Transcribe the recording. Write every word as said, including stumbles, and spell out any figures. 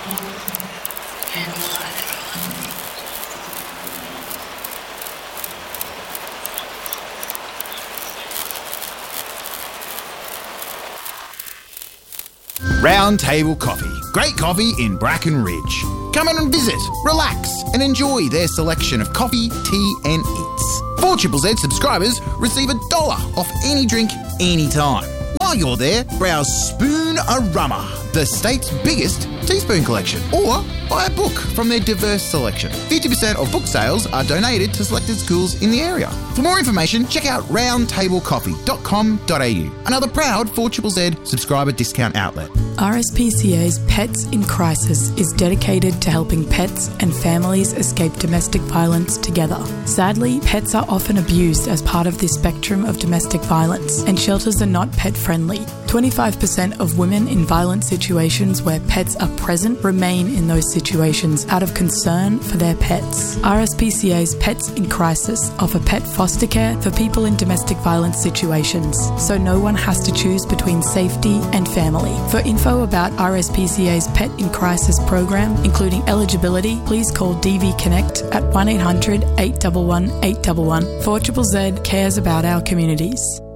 Round Table Coffee. Great coffee in Bracken Ridge. Come in and visit, relax and enjoy their selection of coffee, tea and eats. four Z Z Z subscribers receive a dollar off any drink anytime. While you're there, browse Spoon-A-Rumma, the state's biggest teaspoon collection, or buy a book from their diverse selection. fifty percent of book sales are donated to selected schools in the area. For more information, check out round table coffee dot com dot a u, another proud four Z Z Z subscriber discount outlet. R S P C A's Pets in Crisis is dedicated to helping pets and families escape domestic violence together. Sadly, pets are often abused as part of this spectrum of domestic violence, and shelters are not pet-friendly. twenty-five percent of women in violent situations where pets are present remain in those situations out of concern for their pets. R S P C A's Pets in Crisis offer pet foster care for people in domestic violence situations, so no one has to choose between safety and family. For info about R S P C A's Pet in Crisis program, including eligibility, please call D V Connect at one eight hundred eight one one eight one one. four Z Z Z cares about our communities.